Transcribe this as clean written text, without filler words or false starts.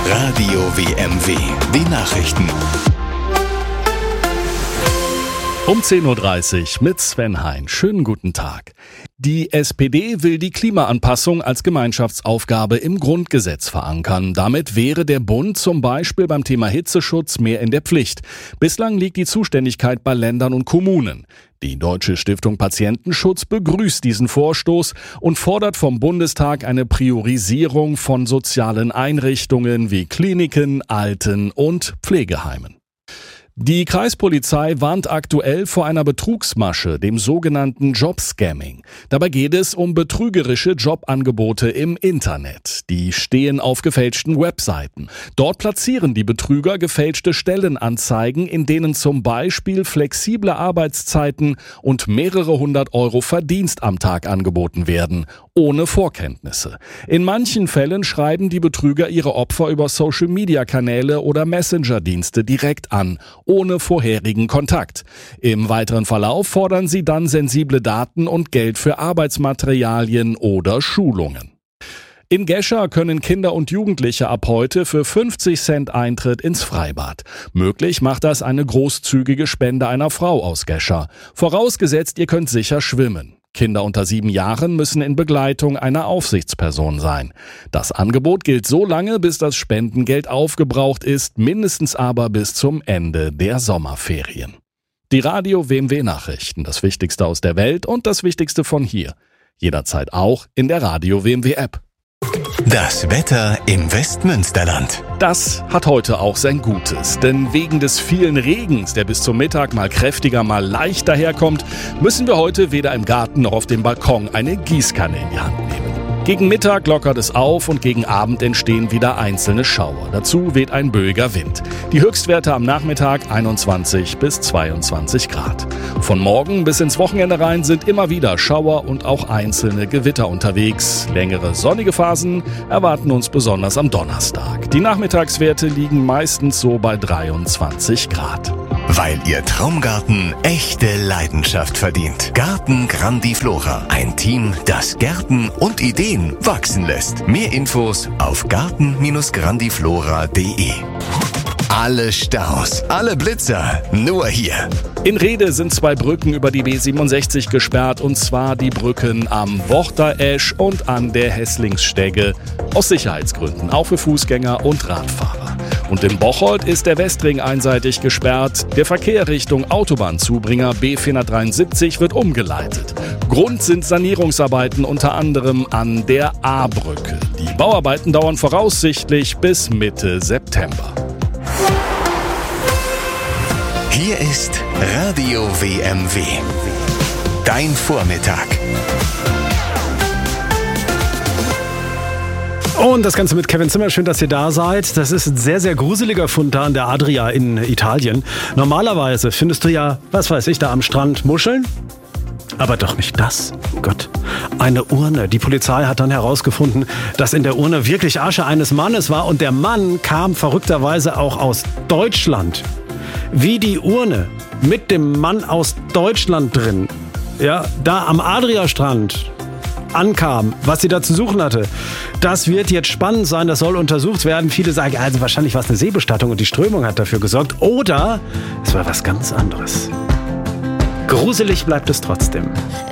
Radio WMW, die Nachrichten. Um 10.30 Uhr mit Sven Hein. Schönen guten Tag. Die SPD will die Klimaanpassung als Gemeinschaftsaufgabe im Grundgesetz verankern. Damit wäre der Bund zum Beispiel beim Thema Hitzeschutz mehr in der Pflicht. Bislang liegt die Zuständigkeit bei Ländern und Kommunen. Die Deutsche Stiftung Patientenschutz begrüßt diesen Vorstoß und fordert vom Bundestag eine Priorisierung von sozialen Einrichtungen wie Kliniken, Alten- und Pflegeheimen. Die Kreispolizei warnt aktuell vor einer Betrugsmasche, dem sogenannten Jobscamming. Dabei geht es um betrügerische Jobangebote im Internet. Die stehen auf gefälschten Webseiten. Dort platzieren die Betrüger gefälschte Stellenanzeigen, in denen zum Beispiel flexible Arbeitszeiten und mehrere 100 € Verdienst am Tag angeboten werden, ohne Vorkenntnisse. In manchen Fällen schreiben die Betrüger ihre Opfer über Social-Media-Kanäle oder Messenger-Dienste direkt an, ohne vorherigen Kontakt. Im weiteren Verlauf fordern sie dann sensible Daten und Geld für Arbeitsmaterialien oder Schulungen. In Gescher können Kinder und Jugendliche ab heute für 50 Cent Eintritt ins Freibad. Möglich macht das eine großzügige Spende einer Frau aus Gescher. Vorausgesetzt, ihr könnt sicher schwimmen. Kinder unter 7 Jahren müssen in Begleitung einer Aufsichtsperson sein. Das Angebot gilt so lange, bis das Spendengeld aufgebraucht ist, mindestens aber bis zum Ende der Sommerferien. Die Radio WMW Nachrichten, das Wichtigste aus der Welt und das Wichtigste von hier. Jederzeit auch in der Radio WMW App. Das Wetter im Westmünsterland. Das hat heute auch sein Gutes, denn wegen des vielen Regens, der bis zum Mittag mal kräftiger, mal leicht daherkommt, müssen wir heute weder im Garten noch auf dem Balkon eine Gießkanne in die Hand nehmen. Gegen Mittag lockert es auf und gegen Abend entstehen wieder einzelne Schauer. Dazu weht ein böiger Wind. Die Höchstwerte am Nachmittag 21 bis 22 Grad. Von morgen bis ins Wochenende rein sind immer wieder Schauer und auch einzelne Gewitter unterwegs. Längere sonnige Phasen erwarten uns besonders am Donnerstag. Die Nachmittagswerte liegen meistens so bei 23 Grad. Weil Ihr Traumgarten echte Leidenschaft verdient. Garten Grandiflora. Ein Team, das Gärten und Ideen wachsen lässt. Mehr Infos auf garten-grandiflora.de. Alle Staus, alle Blitzer, nur hier. In Rhede sind 2 Brücken über die B67 gesperrt, und zwar die Brücken am Worter-Esch und an der Hesslingsstege. Aus Sicherheitsgründen, auch für Fußgänger und Radfahrer. Und in Bocholt ist der Westring einseitig gesperrt. Der Verkehr Richtung Autobahnzubringer B473 wird umgeleitet. Grund sind Sanierungsarbeiten unter anderem an der A-Brücke. Die Bauarbeiten dauern voraussichtlich bis Mitte September. Hier ist Radio WMW. Dein Vormittag. Und das Ganze mit Kevin Zimmer. Schön, dass ihr da seid. Das ist ein sehr, sehr gruseliger Fund da an der Adria in Italien. Normalerweise findest du ja, was weiß ich, da am Strand Muscheln. Aber doch nicht das. Gott. Eine Urne. Die Polizei hat dann herausgefunden, dass in der Urne wirklich Asche eines Mannes war. Und der Mann kam verrückterweise auch aus Deutschland. Wie die Urne mit dem Mann aus Deutschland drin, ja, da am Adria-Strand ankam, was sie da zu suchen hatte. Das wird jetzt spannend sein, das soll untersucht werden. Viele sagen, also wahrscheinlich war es eine Seebestattung und die Strömung hat dafür gesorgt. Oder es war was ganz anderes. Gruselig bleibt es trotzdem.